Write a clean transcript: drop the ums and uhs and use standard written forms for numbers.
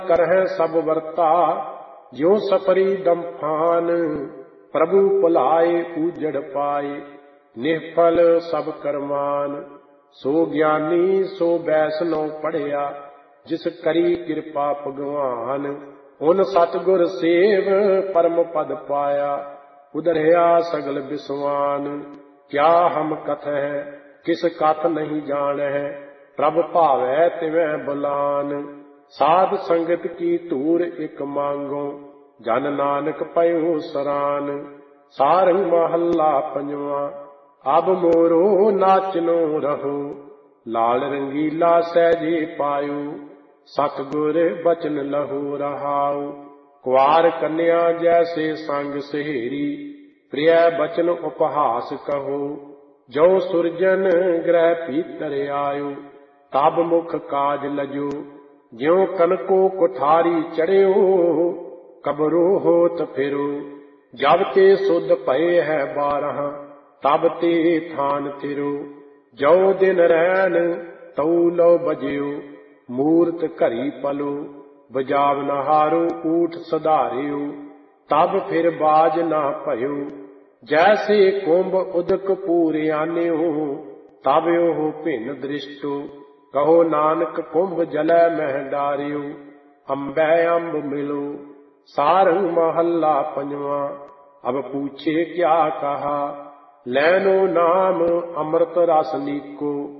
करहै सब वर्ता, ज्यों सपरी दम्फान। प्रभु भुलाए ऊजड़ पाए, निष्फल सब करमान। सो ज्ञानी सो वैष्णव पढ़िया, जिस करी कृपा भगवान। उन सतगुर सेव परम पद पाया, उधरया सगल विसवान। क्या हम कथै किस कथ नहीं जानह, प्रभ भावै तिवै बुलान। साध संगत की धूर एक मांगो, जन नानक पयो सरान। सारंग महला पंजवा, अब मोरो नाचनो रहो। लाल रंगीला सहजे पायो, सतगुर बचन लहो रहाओ। कुआर कन्या जैसे संग सहेरी, प्रिय बचन उपहास कहो। जो सुरजन ग्रह भीतर आयो, तब मुख काज लजो। ज्यों कनको कुठारी चढ़्यो, कबरो होत फिरो। जब ते सुध भये है 12, तब ते थान थिरो। जो दिन रैन तऊ लो बजियो, मूरत घरी पलो। बजावन हारो ऊठ सधारियो, तब फिर बाज ना भयो। जैसे कुंभ उदक पूरे आन्यो, तब ओह भिन्न दृष्टो। कहो नानक कुंभ जलै मह डारियो, अम्बै अम्ब मिलो। सारंग महला पंजवा, अब पूछे क्या कहा। लैनो नाम अमृत रस नीको,